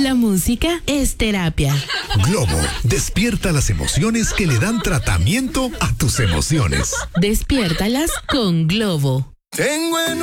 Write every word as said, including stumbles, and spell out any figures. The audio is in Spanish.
La música es terapia. Globo, despierta las emociones que le dan tratamiento a tus emociones. Despiértalas con Globo. Tengo en